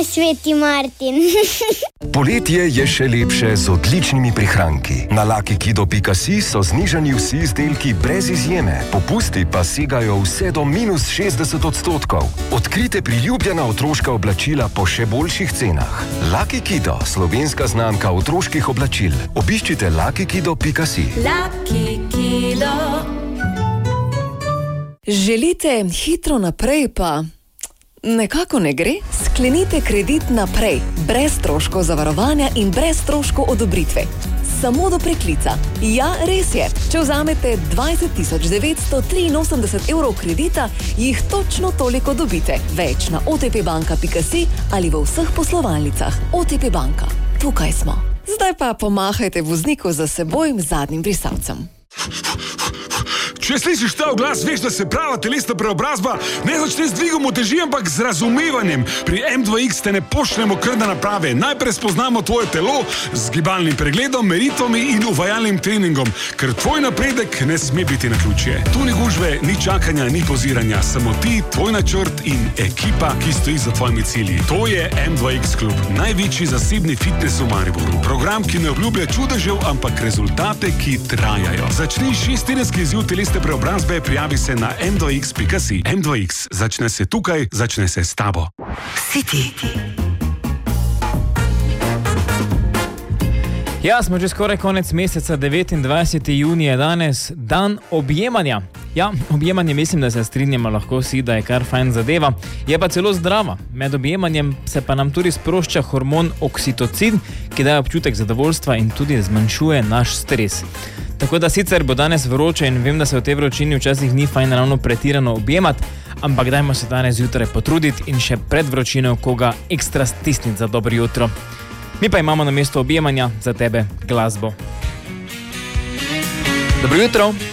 Sveti Martin. Poletje je še lepše z odličnimi prihranki. Na LuckyKido.si so znižani vsi izdelki brez izjeme. Popusti pa segajo vse do -60%. Odkrite priljubljena otroška oblačila po še boljših cenah. Lucky Kido, slovenska znamka otroških oblačil. Obiščite LuckyKido.si. Lucky Kido. Želite hitro naprej, pa nekako ne gre? Sklenite kredit naprej, brez stroškov zavarovanja in brez stroškov odobritve. Samo do preklica. Ja, res je. Če vzamete 20.983 evrov kredita, jih točno toliko dobite. Več na otpbanka.si ali v vseh poslovalnicah. OTP banka. Tukaj smo. Zdaj pa pomahajte vozniku za seboj zadnjim brisalcem. Če slišiš ta glas, veš, da se prava telesna preobrazba ne začne z dvigom uteži, ampak z razumevanjem. Pri M2X te ne pošljemo kar na naprave. Najprej spoznamo tvoje telo z gibalnim pregledom, meritvami in uvajalnim treningom, ker tvoj napredek ne sme biti naključje. Tu ni gužve, ni čakanja, ni poziranja, samo ti, tvoj načrt in ekipa, ki stoji za tvojimi cilji. To je M2X klub, največji zasebni fitness v Mariboru. Program, ki ne obljublja čudežev, ampak rezultate, ki trajajo. Začni 6-tedenski izziv telesne preobrazbe, prijavi se na m2x.si. M2X, začne se tukaj, začne se s tabo. City. Ja, smo že skoraj konec meseca, 29. junij je danes, dan objemanja. Ja, objemanje mislim, da se strinjamo lahko vsi, da je kar fajn zadeva, je pa celo zdrava. Med objemanjem se pa nam tudi sprošča hormon oksitocin, ki daje občutek zadovoljstva in tudi zmanjšuje naš stres. Tako da sicer bo danes vroče in vem, da se v tej vročini včasih ni fajn ravno pretirano objemati, ampak dajmo se danes zjutraj potruditi in še pred vročino koga ekstra stisniti za dobro jutro. Mi pa imamo na mesto objemanja za tebe glasbo. Dobro jutro!